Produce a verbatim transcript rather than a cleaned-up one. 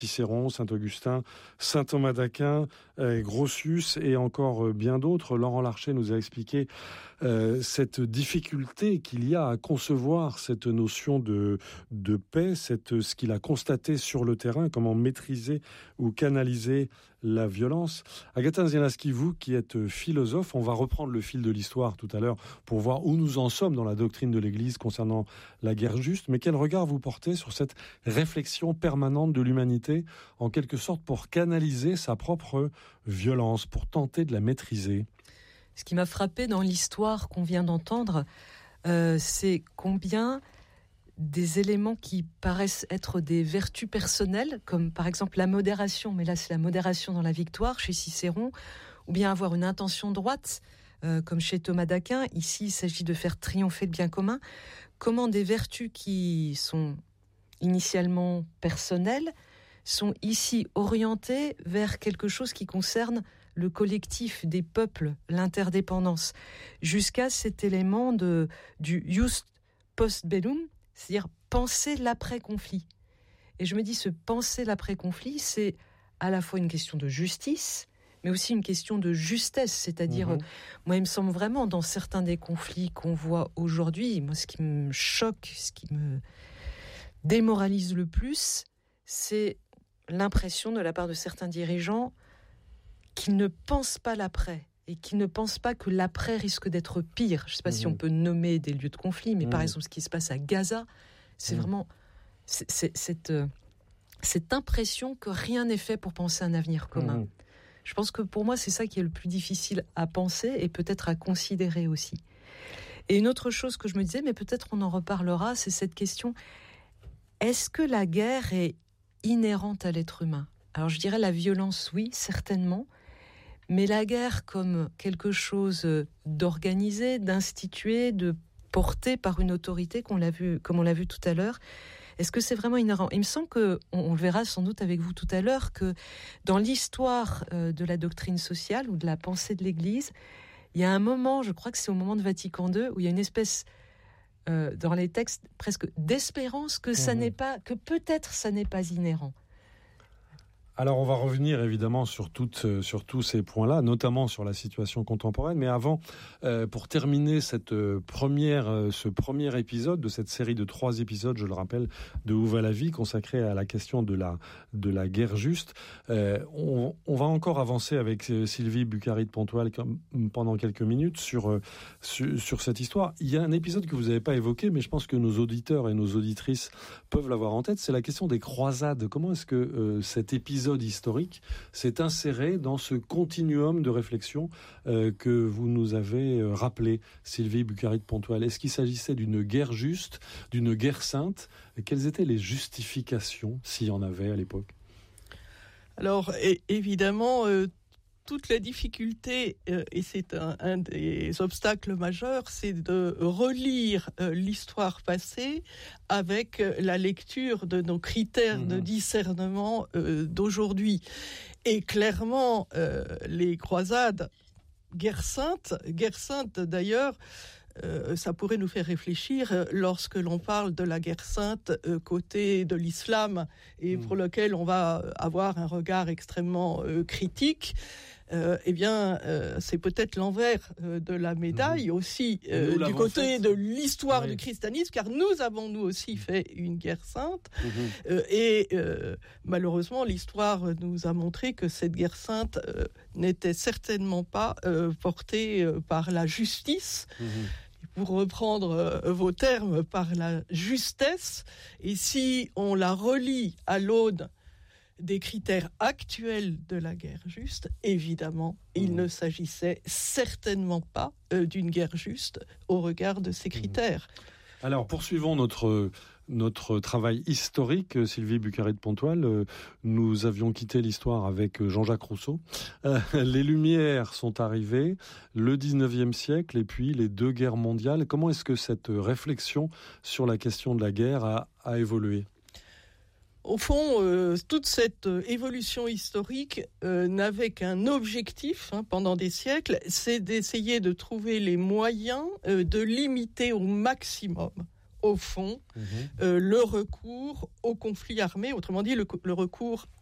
Cicéron, Saint-Augustin, saint Thomas d'Aquin, euh, Grotius et encore euh, bien d'autres. Laurent Larcher nous a expliqué euh, cette difficulté qu'il y a à concevoir cette notion de, de paix, cette, ce qu'il a constaté sur le terrain, comment maîtriser ou canaliser la violence. Agatha Zielaski, vous qui êtes philosophe, on va reprendre le fil de l'histoire tout à l'heure pour voir où nous en sommes dans la doctrine de l'Église concernant la guerre juste, mais quel regard vous portez sur cette réflexion permanente de l'humanité, en quelque sorte pour canaliser sa propre violence, pour tenter de la maîtriser? Ce qui m'a frappé dans l'histoire qu'on vient d'entendre, euh, c'est combien des éléments qui paraissent être des vertus personnelles, comme par exemple la modération, mais là c'est la modération dans la victoire chez Cicéron, ou bien avoir une intention droite, euh, comme chez Thomas d'Aquin. Ici, il s'agit de faire triompher le bien commun. Comment des vertus qui sont initialement personnelles sont ici orientées vers quelque chose qui concerne le collectif des peuples, l'interdépendance, jusqu'à cet élément de, du ius post bellum, c'est-à-dire penser l'après-conflit. Et je me dis, ce penser l'après-conflit, c'est à la fois une question de justice, mais aussi une question de justesse. C'est-à-dire, mmh. moi, il me semble vraiment, dans certains des conflits qu'on voit aujourd'hui, moi, ce qui me choque, ce qui me démoralise le plus, c'est l'impression de la part de certains dirigeants qu'ils ne pensent pas l'après. Et qui ne pensent pas que l'après risque d'être pire. Je ne sais pas mmh. si on peut nommer des lieux de conflit, mais mmh. par exemple, ce qui se passe à Gaza, c'est mmh. vraiment c'est, c'est, cette, euh, cette impression que rien n'est fait pour penser un avenir commun. Mmh. Je pense que pour moi, c'est ça qui est le plus difficile à penser et peut-être à considérer aussi. Et une autre chose que je me disais, mais peut-être on en reparlera, c'est cette question, est-ce que la guerre est inhérente à l'être humain ? Alors je dirais la violence, oui, certainement. Mais la guerre comme quelque chose d'organisé, d'institué, de porté par une autorité, qu'on l'a vu, comme on l'a vu tout à l'heure, est-ce que c'est vraiment inhérent ? Il me semble que, on le verra sans doute avec vous tout à l'heure, que dans l'histoire de la doctrine sociale ou de la pensée de l'Église, il y a un moment, je crois que c'est au moment de Vatican deux, où il y a une espèce, euh, dans les textes, presque d'espérance que ça mmh. n'est pas, que peut-être ça n'est pas inhérent. Alors on va revenir évidemment sur, toutes, sur tous ces points-là, notamment sur la situation contemporaine. Mais avant, euh, pour terminer cette première, euh, ce premier épisode de cette série de trois épisodes, je le rappelle, de Où va la vie, consacré à la question de la, de la guerre juste, euh, on, on va encore avancer avec Sylvie Bucari de Pontoise pendant quelques minutes sur, euh, sur, sur cette histoire. Il y a un épisode que vous n'avez pas évoqué, mais je pense que nos auditeurs et nos auditrices peuvent l'avoir en tête, c'est la question des croisades. Comment est-ce que euh, cet épisode historique s'est inséré dans ce continuum de réflexion euh, que vous nous avez euh, rappelé, Sylvie Bucari de Pontoise. Est-ce qu'il s'agissait d'une guerre juste, d'une guerre sainte ? Et quelles étaient les justifications, s'il y en avait à l'époque ? Alors, et, évidemment, euh, toute la difficulté, euh, et c'est un, un des obstacles majeurs, c'est de relire euh, l'histoire passée avec euh, la lecture de nos critères mmh. de discernement euh, d'aujourd'hui. Et clairement, euh, les croisades, guerre sainte, guerre sainte d'ailleurs, Euh, ça pourrait nous faire réfléchir euh, lorsque l'on parle de la guerre sainte euh, côté de l'islam et mmh. pour lequel on va avoir un regard extrêmement euh, critique. Euh, eh bien, euh, c'est peut-être l'envers euh, de la médaille mmh. aussi euh, du côté fait. de l'histoire oui. du christianisme, car nous avons nous aussi fait une guerre sainte. Mmh. Euh, et euh, malheureusement, l'histoire nous a montré que cette guerre sainte euh, n'était certainement pas euh, portée euh, par la justice. Mmh. Pour reprendre euh, vos termes, par la justesse. Et si on la relie à l'aune des critères actuels de la guerre juste, évidemment, mmh. il ne s'agissait certainement pas euh, d'une guerre juste au regard de ces critères. Mmh. Alors, poursuivons notre, notre travail historique, Sylvie Bucari de Pontoise. Nous avions quitté l'histoire avec Jean-Jacques Rousseau. Euh, les Lumières sont arrivées, le dix-neuvième siècle, et puis les deux guerres mondiales. Comment est-ce que cette réflexion sur la question de la guerre a, a évolué ? Au fond, euh, toute cette euh, évolution historique euh, n'avait qu'un objectif hein, pendant des siècles, c'est d'essayer de trouver les moyens euh, de limiter au maximum, au fond, mmh. euh, le recours au conflit armé, autrement dit le, le recours